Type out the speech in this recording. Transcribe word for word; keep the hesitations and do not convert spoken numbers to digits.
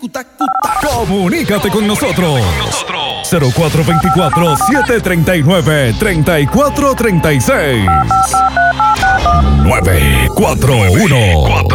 Comunícate con nosotros. cero cuatro dos cuatro, siete tres nueve, tres cuatro tres seis. nueve cuatro uno